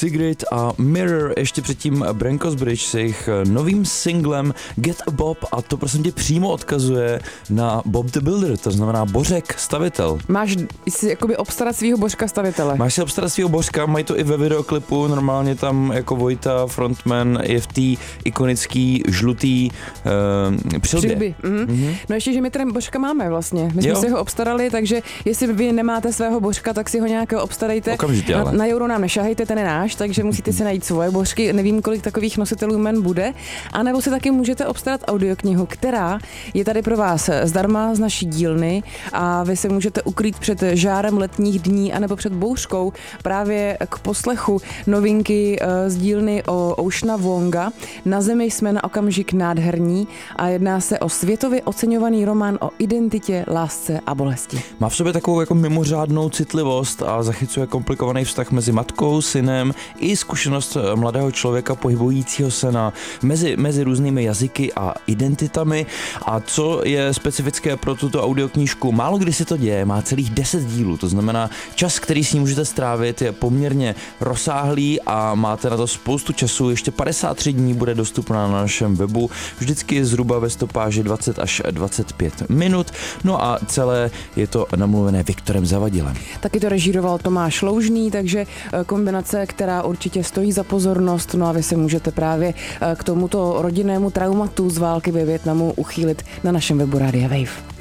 Sigrid a Mirror, ještě předtím Brankos Bridge s jejich novým singlem Get a Bob, a to prosím tě přímo odkazuje na Bob the Builder, to znamená Bořek, stavitel. Máš si jakoby obstarat svýho Božka stavitele. Máš si obstarat svýho Božka, mají to i ve videoklipu, normálně tam jako Vojta, frontman, je v té ikonický žlutý přilbě. No ještě, že my tady Božka máme vlastně. My jsme si ho obstarali, takže jestli vy nemáte svého Božka, tak si ho nějakého obstarejte. Okamžitě, ale. Na Euro nám nešahejte, ten je náš, takže musíte si najít svoje Božky. Nevím, kolik takových nositelů jmen bude. A nebo si taky můžete obstarat audioknihu, která je tady pro vás zdarma z naší dílny a vy se můžete ukrýt před žárem letních dní anebo před bouřkou právě k poslechu novinky z dílny o Oceana Wonga. Na zemi jsme na okamžik nádherní a jedná se o světově oceňovaný román o identitě, lásce a bolesti. Má v sobě takovou jako mimořádnou citlivost a zachycuje komplikovaný vztah mezi matkou, synem i zkušenost mladého člověka pohybujícího se mezi různými jazyky a identitami. A co je specifické pro tuto audioknížku, málo kdy se to děje, má celých 10 dílů, to znamená čas, který s ní můžete strávit, je poměrně rozsáhlý a máte na to spoustu času, ještě 53 dní bude dostupná na našem webu, vždycky zhruba ve stopáži 20 až 25 minut, no a celé je to namluvené Viktorem Zavadilem. Taky to režíroval Tomáš Loužný, takže kombinace, která určitě stojí za pozornost, no a vy se můžete právě k tomuto rodinnému traumatu z války ve Vietnamu uchýlit na našem webu Rádia Wave.